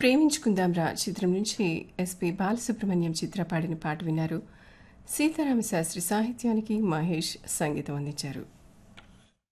ప్రేమించుకుందాంరా చిత్రం నుంచి ఎస్పి బాలసుబ్రహ్మణ్యం చిత్ర పాడిన పాట విన్నారు. సీతారామ శాస్త్రి సాహిత్యానికి మహేష్ సంగీతం అందించారు.